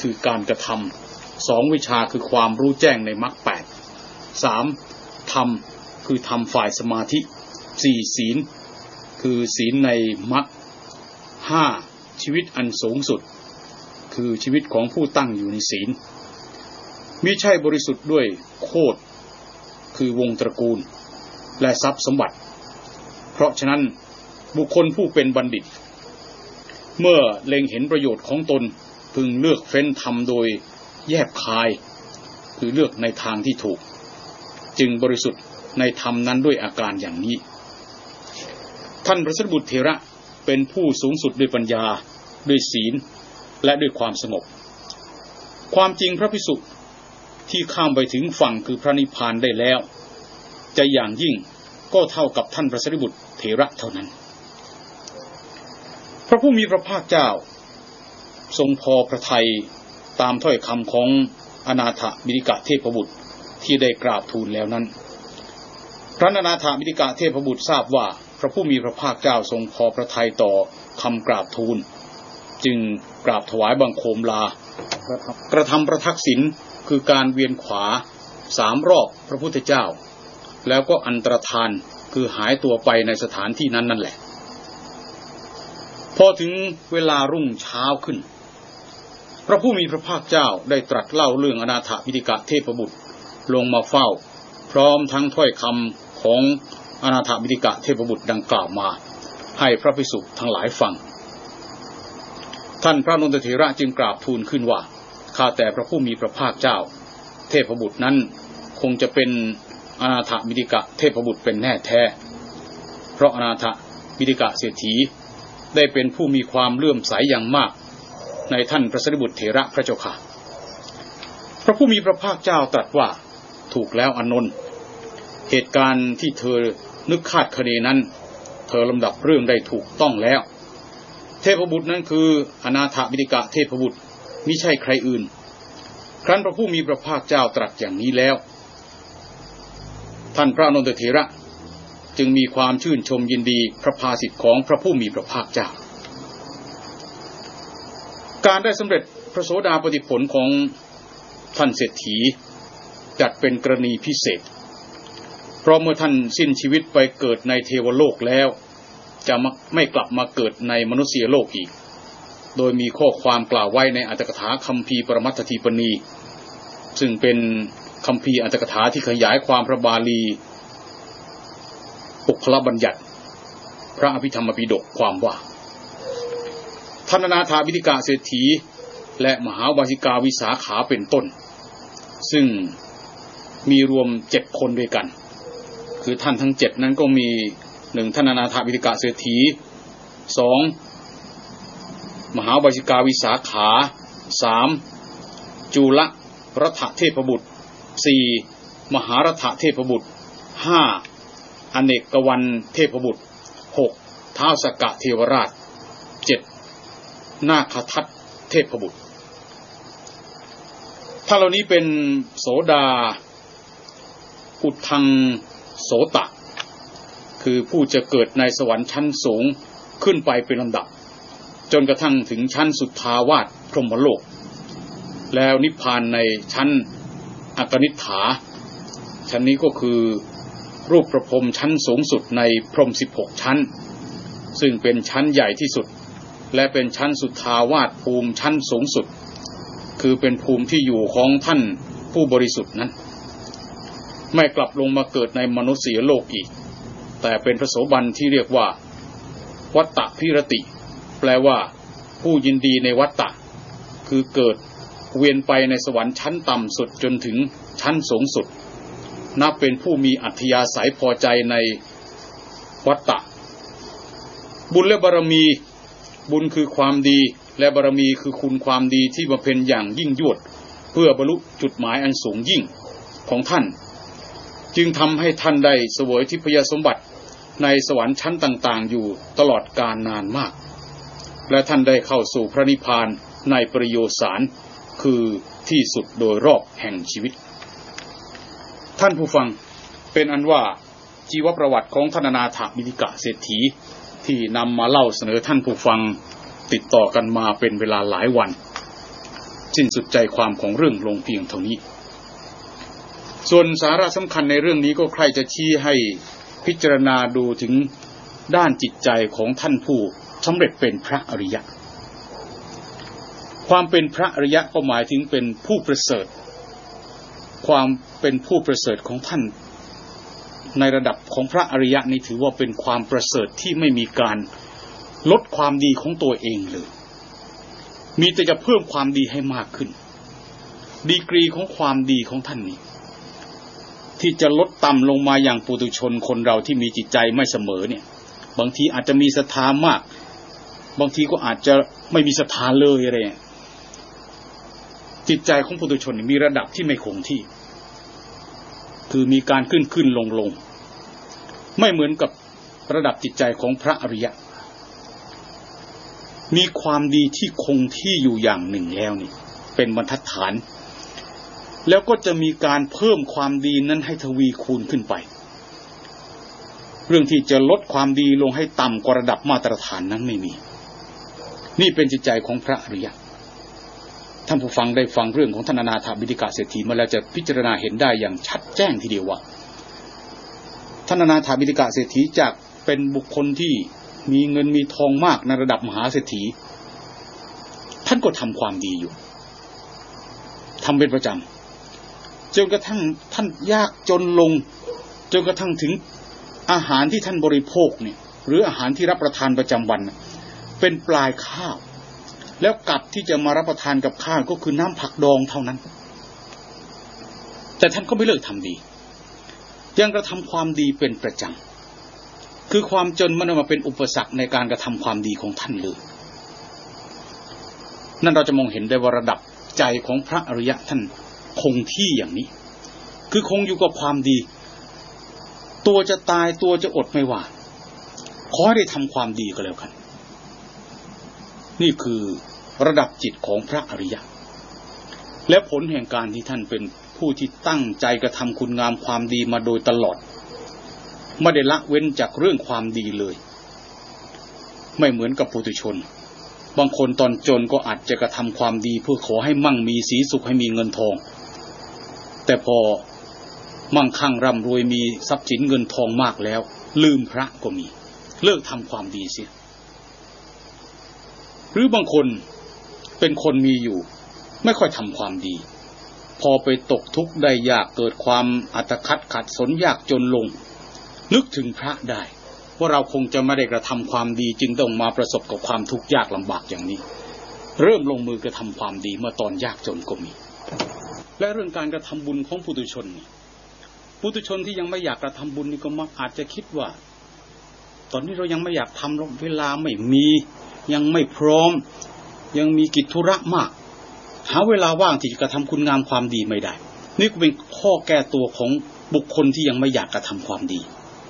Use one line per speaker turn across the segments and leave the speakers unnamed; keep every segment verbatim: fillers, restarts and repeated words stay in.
คือการกระทำสองวิชาคือความรู้แจ้งในมรรคแปดสามธรรมคือธรรมฝ่ายสมาธิสี่ศีลคือศีลในมรรคห้าชีวิตอันสูงสุดคือชีวิตของผู้ตั้งอยู่ในศีลมิใช่บริสุทธิ์ด้วยโคตรคือวงตระกูลและทรัพย์สมบัติเพราะฉะนั้นบุคคลผู้เป็นบัณฑิตเมื่อเล็งเห็นประโยชน์ของตนพึงเลือกเฟ้นธรรมโดยแยบคายคือเลือกในทางที่ถูกจึงบริสุทธิ์ในธรรมนั้นด้วยอาการอย่างนี้ท่านพระสัตบุตรเถระเป็นผู้สูงสุดด้วยปัญญาด้วยศีลและด้วยความสงบความจริงพระภิกษุที่ข้ามไปถึงฝั่งคือพระนิพพานได้แล้วจะอย่างยิ่งก็เท่ากับท่านพระสัตบุตรเถระเท่านั้นพระผู้มีพระภาคเจ้าทรงพอพระทัยตามถ้อยคำของอนาถบิณฑิกเทพบุตรที่ได้กราบทูลแล้วนั้นพระอนาถบิณฑิกเทพบุตรทราบว่าพระผู้มีพระภาคเจ้าทรงพอพระทัยต่อคำกราบทูลจึงกราบถวายบังคมลากระทำประทักษิณคือการเวียนขวาสามรอบพระพุทธเจ้าแล้วก็อันตรธานคือหายตัวไปในสถานที่นั้นนั่นแหละพอถึงเวลารุ่งเช้าขึ้นพระผู้มีพระภาคเจ้าได้ตรัสเล่าเรื่องอนาถบิณฑิกเทพบุตรลงมาเฝ้าพร้อมทั้งถ้อยคำของอนาถบิณฑิกเทพบุตรดังกล่าวมาให้พระภิกษุทั้งหลายฟังท่านพระนนทเถระจึงกราบทูลขึ้นว่าข้าแต่พระผู้มีพระภาคเจ้าเทพบุตรนั้นคงจะเป็นอนาถบิณฑิกเทพบุตรเป็นแน่แท้เพราะอนาถบิณฑิกเศรษฐีได้เป็นผู้มีความเลื่อมใสอย่างมากในท่านพระสัตบุตรเถระพระเจ้าค่ะพระผู้มีพระภาคเจ้าตรัสว่าถูกแล้วอานนท์เหตุการณ์ที่เธอนึกคาดคะเนนั้นเธอลำดับเรื่องได้ถูกต้องแล้วเทพบุตรนั้นคืออนาถบิณฑิกเทพบุตรมิใช่ใครอื่นครั้นพระผู้มีพระภาคเจ้าตรัสอย่างนี้แล้วท่านพระอานนทเถระจึงมีความชื่นชมยินดีพระภาสิทธิ์ของพระผู้มีพระภาคเจ้าการได้สำเร็จพระโสดาปัตติผลของท่านเศรษฐีจัดเป็นกรณีพิเศษเพราะเมื่อท่านสิ้นชีวิตไปเกิดในเทวโลกแล้วจะไม่กลับมาเกิดในมนุษยโลกอีกโดยมีข้อความกล่าวไว้ในอัตถกถาคัมภีร์ปรมัตถทีปณีซึ่งเป็นคัมภีร์อัตถกถาที่ขยายความพระบาลีปุคละบัญญัติพระอภิธรรมปิฎกความว่าท่านอนาถบิณฑิกเศรษฐีและมหาวาสิกาวิสาขาเป็นต้นซึ่งมีรวมเจ็ดคนด้วยกันคือท่านทั้งเจ็ดนั้นก็มีหนึ่งท่านอนาถบิณฑิกเศรษฐีสองมหาวาสิกาวิสาขาสามจุลรัฐเทพบุตรสี่มหารัฐเทพบุตรห้าอเนกวรรณเทพบุตรหกท้าวสกะเทวราชเจ็ดนาคทัตเทพบุตรท่านเหล่านี้เป็นโสดาอุทังโสตะคือผู้จะเกิดในสวรรค์ชั้นสูงขึ้นไปเป็นลำดับจนกระทั่งถึงชั้นสุทธาวาสพรหมโลกแล้วนิพพานในชั้นอกนิฏฐาชั้นนี้ก็คือรูปประพรหมชั้นสูงสุดในพรหมสิบหกชั้นซึ่งเป็นชั้นใหญ่ที่สุดและเป็นชั้นสุทธาวาสภูมิชั้นสูงสุดคือเป็นภูมิที่อยู่ของท่านผู้บริสุทธิ์นั้นไม่กลับลงมาเกิดในมนุษยโลกอีกแต่เป็นพระโสบันที่เรียกว่าวัตตพิรติแปลว่าผู้ยินดีในวัตตะคือเกิดเวียนไปในสวรรค์ชั้นต่ำสุดจนถึงชั้นสูงสุดนับเป็นผู้มีอัธยาศัยพอใจในวัตตะบุญและบารมีบุญคือความดีและบารมีคือคุณความดีที่บำเพ็ญอย่างยิ่งยวดเพื่อบรรลุจุดหมายอันสูงยิ่งของท่านจึงทำให้ท่านได้เสวยทิพยสมบัติในสวรรค์ชั้นต่างๆอยู่ตลอดกาลนานมากและท่านได้เข้าสู่พระนิพพานในปริโยสารคือที่สุดโดยรอบแห่งชีวิตท่านผู้ฟังเป็นอันว่าชีวประวัติของท่านอนาถบิณฑิกเศรษฐีที่นำมาเล่าเสนอท่านผู้ฟังติดต่อกันมาเป็นเวลาหลายวันสิ้นสุดใจความของเรื่องลงเพียงเท่านี้ส่วนสาระสำคัญในเรื่องนี้ก็ใครจะชี้ให้พิจารณาดูถึงด้านจิตใจของท่านผู้สำเร็จเป็นพระอริยะความเป็นพระอริยะก็หมายถึงเป็นผู้ประเสริฐความเป็นผู้ประเสริฐของท่านในระดับของพระอริยะนี้ถือว่าเป็นความประเสริฐที่ไม่มีการลดความดีของตัวเองเลยมีแต่จะเพิ่มความดีให้มากขึ้นดีกรีของความดีของท่านนี้ที่จะลดต่ำลงมาอย่างปุถุชนคนเราที่มีจิตใจไม่เสมอเนี่ยบางทีอาจจะมีศรัทธามากบางทีก็อาจจะไม่มีศรัทธาเลยอะไรจิตใจของปุถุชนมีระดับที่ไม่คงที่คือมีการขึ้นขึ้นลงลงไม่เหมือนกับระดับจิตใจของพระอริยะมีความดีที่คงที่อยู่อย่างหนึ่งแล้วนี่เป็นบรรทัดฐานแล้วก็จะมีการเพิ่มความดีนั้นให้ทวีคูณขึ้นไปเรื่องที่จะลดความดีลงให้ต่ำกว่าระดับมาตรฐานนั้นไม่มีนี่เป็นจิตใจของพระอริยะท่านผู้ฟังได้ฟังเรื่องของท่านอนาถบิณฑิกะเศรษฐีมาแล้วจะพิจารณาเห็นได้อย่างชัดแจ้งทีเดียวว่าท่านอนาถบิณฑิกะเศรษฐีจากเป็นบุคคลที่มีเงินมีทองมากในระดับมหาเศรษฐีท่านก็ทำความดีอยู่ทำเป็นประจำจนกระทั่งท่านยากจนลงจนกระทั่งถึงอาหารที่ท่านบริโภคเนี่ยหรืออาหารที่รับประทานประจำวันเป็นปลายข้าวแล้วกลับที่จะมารับประทานกับข้าวก็คือน้ำผักดองเท่านั้นแต่ท่านก็ไม่เลิกทำดียังกระทำความดีเป็นประจำคือความจนมันมาเป็นอุปสรรคในการกระทำความดีของท่านเลยนั่นเราจะมองเห็นได้ว่าระดับใจของพระอริยะท่านคงที่อย่างนี้คือคงอยู่กับความดีตัวจะตายตัวจะอดไม่ว่าขอให้ได้ทำความดีก็แล้วกันนี่คือระดับจิตของพระอริยะและผลแห่งการที่ท่านเป็นผู้ที่ตั้งใจกระทำคุณงามความดีมาโดยตลอดไม่ได้ละเว้นจากเรื่องความดีเลยไม่เหมือนกับปุถุชนบางคนตอนจนก็อาจจะกระทำความดีเพื่อขอให้มั่งมีสีสุขให้มีเงินทองแต่พอมั่งคั่งร่ำรวยมีทรัพย์สินเงินทองมากแล้วลืมพระก็มีเลิกทำความดีเสียหรือบางคนเป็นคนมีอยู่ไม่ค่อยทำความดีพอไปตกทุกข์ได้ยากเกิดความอัตคัดขัดสนยากจนลงนึกถึงพระได้ว่าเราคงจะไม่ได้กระทำความดีจึงต้องมาประสบกับความทุกข์ยากลำบากอย่างนี้เริ่มลงมือกระทำความดีเมื่อตอนยากจนก็มีและเรื่องการกระทำบุญของปุถุชนนี่ปุถุชนที่ยังไม่อยากกระทำบุญนี่ก็มักอาจจะคิดว่าตอนนี้เรายังไม่อยากทำหรอกเวลาไม่มียังไม่พร้อมยังมีกิจธุระมากหาเวลาว่างที่จะกระทำคุณงามความดีไม่ได้นี่ก็เป็นข้อแก้ตัวของบุคคลที่ยังไม่อยากกระทำความดี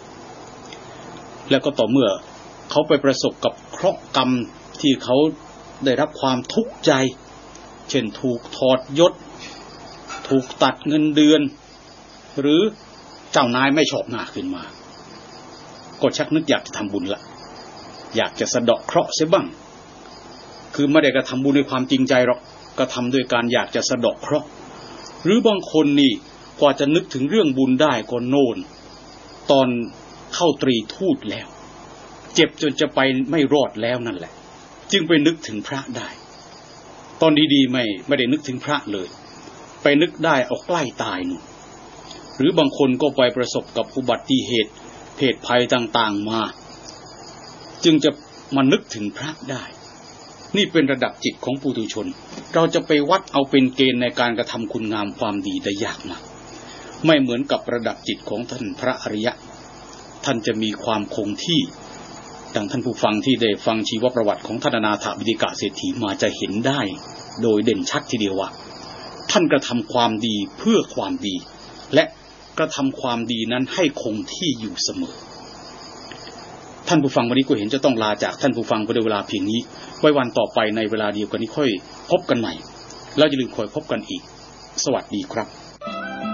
แล้วก็ต่อเมื่อเขาไปประสบกับเคราะห์กรรมที่เขาได้รับความทุกข์ใจเช่นถูกถอดยศถูกตัดเงินเดือนหรือเจ้านายไม่ชอบหน้าขึ้นมาก็ชักนึกอยากจะทำบุญละอยากจะสะเดาะเคราะห์เสียบ้างคือไม่ได้กระทำบุญด้วยความจริงใจหรอกก็ทำด้วยการอยากจะสะเดาะเคราะห์หรือบางคนนี่กว่าจะนึกถึงเรื่องบุญได้ก็โน่นตอนเข้าตรีทูตแล้วเจ็บจนจะไปไม่รอดแล้วนั่นแหละจึงไปนึกถึงพระได้ตอนดีๆไม่ไม่ได้นึกถึงพระเลยไปนึกได้เอาใกล้ตายนู่นหรือบางคนก็ไปประสบกับอุบัติเหตุเพศภัยต่างๆมาจึงจะมานึกถึงพระได้นี่เป็นระดับจิตของปุถุชนเราจะไปวัดเอาเป็นเกณฑ์ในการกระทำคุณงามความดีได้ยากมากไม่เหมือนกับระดับจิตของท่านพระอริยะท่านจะมีความคงที่ดังท่านผู้ฟังที่ได้ฟังชีวประวัติของท่านอนาถบิณฑิกะเศรษฐีมาจะเห็นได้โดยเด่นชัดทีเดียวว่าท่านกระทำความดีเพื่อความดีและกระทำความดีนั้นให้คงที่อยู่เสมอท่านผู้ฟังวันนี้ก็เห็นจะต้องลาจากท่านผู้ฟังไปด้วยเวลาเพียงนี้ไว้วันต่อไปในเวลาเดียวกันนี้ค่อยพบกันใหม่แล้วอย่าลืมคอยพบกันอีกสวัสดีครับ